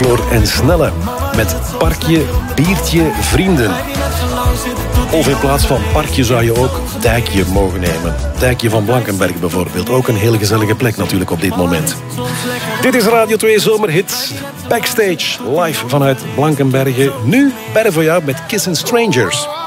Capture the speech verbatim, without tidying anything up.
Folklore en Snelle met Parkje, Biertje, Vrienden. Of in plaats van Parkje zou je ook Dijkje mogen nemen. Dijkje van Blankenberg bijvoorbeeld. Ook een hele gezellige plek natuurlijk op dit moment. Dit is Radio twee Zomerhits. Backstage, live vanuit Blankenbergen. Nu, better voor jou met Kissing Strangers.